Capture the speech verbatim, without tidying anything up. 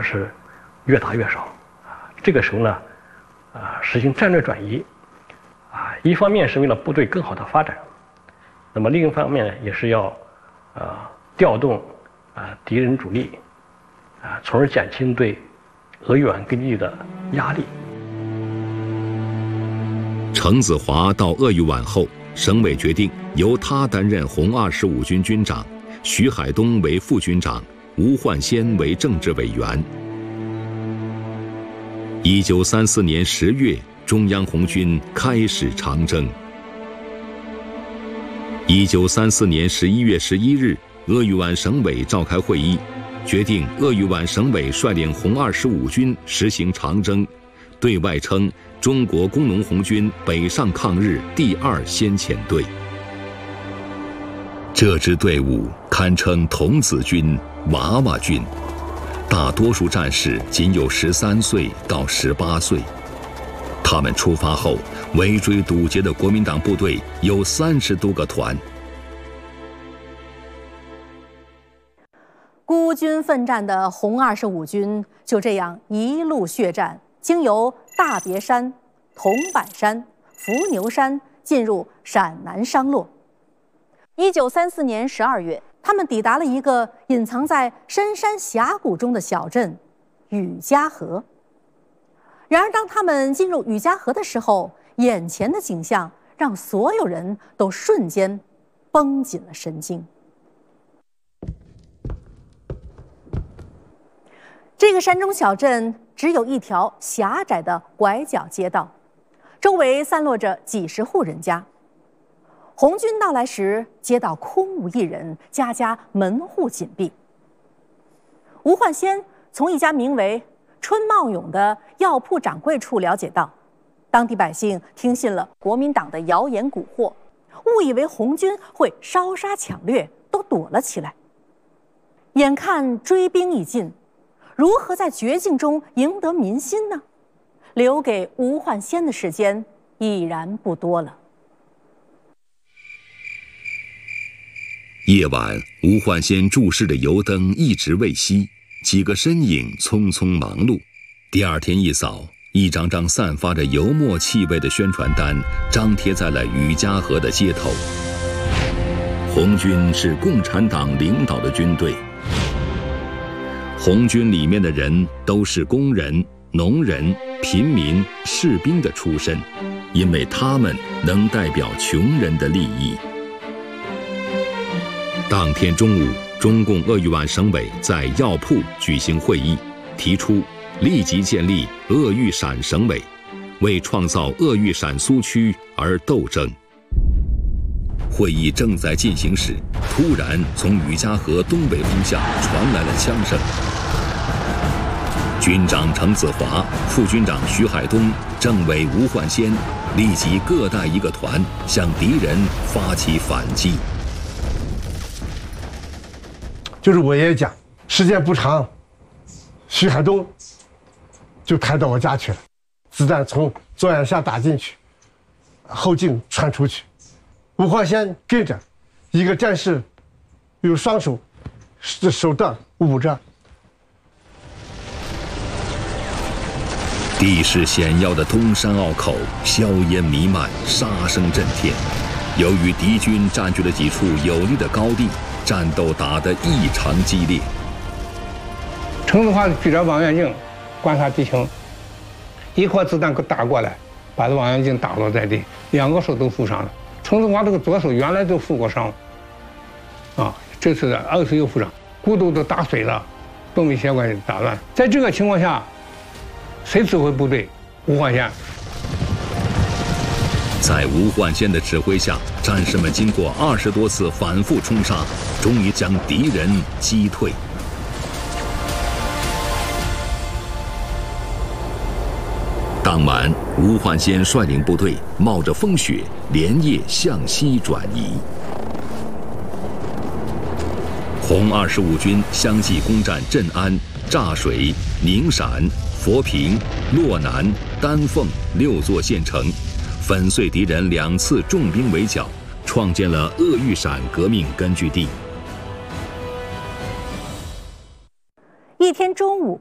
呢是越打越少，啊，这个时候呢，啊，实行战略转移，啊，一方面是为了部队更好的发展，那么另一方面呢，也是要，呃，调动啊敌人主力，啊，从而减轻对鄂豫皖根据地的压力。 程子华到鄂豫皖后，省委决定由他担任红二十五军军长，徐海东为副军长，吴焕先为政治委员。一九三四年十月，中央红军开始长征。一九三四年十一月十一日，鄂豫皖省委召开会议，决定鄂豫皖省委率领红二十五军实行长征，对外称中国工农红军北上抗日第二先遣队。这支队伍堪称童子军、娃娃军，大多数战士仅有十三岁到十八岁。他们出发后，围追堵截的国民党部队有三十多个团。 孤军奋战的红二十五军就这样一路血战，经由大别山、桐柏山、伏牛山，进入陕南商洛。一九三四年十二月，他们抵达了一个隐藏在深山峡谷中的小镇雨家河。然而，当他们进入雨家河的时候，眼前的景象让所有人都瞬间绷紧了神经。这个山中小镇只有一条狭窄的拐角街道，周围散落着几十户人家。红军到来时，街道空无一人，家家门户紧闭。吴焕先从一家名为春茂永的药铺掌柜处了解到，当地百姓听信了国民党的谣言蛊惑，误以为红军会烧杀抢掠，都躲了起来。眼看追兵已近，如何在绝境中赢得民心呢？留给吴焕先的时间已然不多了。 夜晚，吴焕先注视的油灯一直未熄，几个身影匆匆忙碌。第二天一早，一张张散发着油墨气味的宣传单张贴在了雨家河的街头。红军是共产党领导的军队，红军里面的人都是工人、农人、平民、士兵的出身，因为他们能代表穷人的利益。当天中午，中共鄂豫皖省委在药铺举行会议，提出立即建立鄂豫陕省委，为创造鄂豫陕苏区而斗争。会议正在进行时，突然从雨家河东北方向传来了枪声。军长程子华、副军长徐海东、政委吴焕先立即各带一个团，向敌人发起反击。 就是我也讲，时间不长，徐海东就开到我家去了，子弹从左眼下打进去，后颈穿出去。吴焕先跟着，一个战士用双手手段捂着。 地势险要的东山坳口，硝烟弥漫，杀声震天。由于敌军占据了几处有利的高地，战斗打得异常激烈。 程子华举着望远镜观察敌情，一颗子弹打过来，把这望远镜打落在地，两个手都负伤了。程子华这个左手原来就负过伤，啊，这次二次又负伤，骨头都打碎了，动脉血管打乱。在这个情况下，谁指挥部队？吴焕先。 在吴焕先的指挥下，战士们经过二十多次反复冲杀，终于将敌人击退。当晚，吴焕先率领部队冒着风雪，连夜向西转移。红二十五军相继攻占镇安、柞水、宁陕、佛平、洛南、丹凤六座县城，粉碎敌人两次重兵围剿，创建了鄂豫陕革命根据地。 一天中午，